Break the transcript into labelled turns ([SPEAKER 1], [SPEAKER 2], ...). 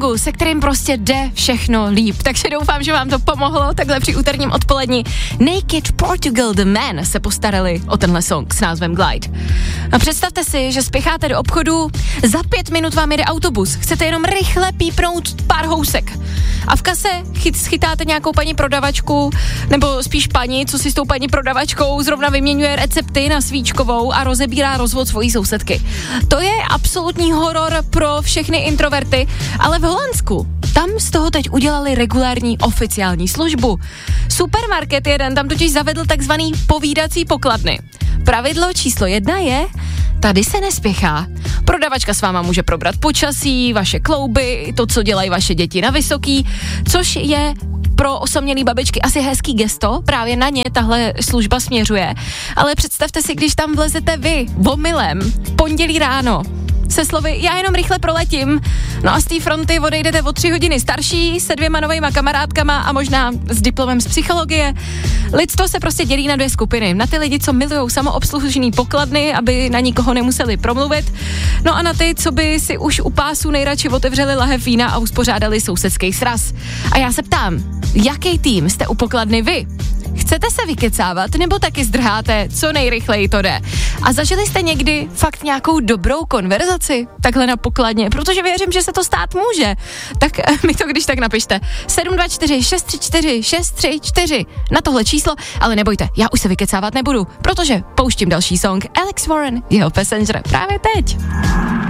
[SPEAKER 1] songu, se kterým prostě jde všechno líp. Takže doufám, že vám to pomohlo takhle při úterním odpoledni. Naked Portugal The Man se postarali o tenhle song s názvem Glide. A představte si, že spěcháte do obchodu, za 5 minut vám jede autobus, chcete jenom rychle pípnout pár housek. A v kase schytáte nějakou paní prodavačku, nebo spíš paní, co si s tou paní prodavačkou zrovna vyměňuje recepty na svíčkovou a rozebírá rozvod svojí sousedky. To je absolutní horor pro všechny introverty, ale v Holandsku tam z toho teď udělali regulární oficiální službu. Supermarket jeden tam totiž zavedl takzvaný povídací pokladny. Pravidlo číslo 1 je, tady se nespěchá. Prodavačka s váma může probrat počasí, vaše klouby, to, co dělají vaše děti na vysoký, což je pro osamělý babičky asi hezký gesto, právě na ně tahle služba směřuje. Ale představte si, když tam vlezete vy, omylem, v pondělí ráno, se slovy, já jenom rychle proletím. No a z té fronty odejdete o 3 hodiny starší, se 2 novejma kamarádkama a možná s diplomem z psychologie. Lidstvo se prostě dělí na 2 skupiny. Na ty lidi, co milujou samoobslužný pokladny, aby na nikoho nemuseli promluvit. No a na ty, co by si už u pásu nejradši otevřeli lahev vína a uspořádali sousedský sraz. A já se ptám, jaký tým jste u pokladny vy? Chcete se vykecávat, nebo taky zdrháte, co nejrychleji to jde? A zažili jste někdy fakt nějakou dobrou konverzaci takhle na pokladně? Protože věřím, že se to stát může. Tak mi to když tak napište. 724 634 634 na tohle číslo, ale nebojte, já už se vykecávat nebudu, protože pouštím další song Alex Warren, jeho Passenger právě teď.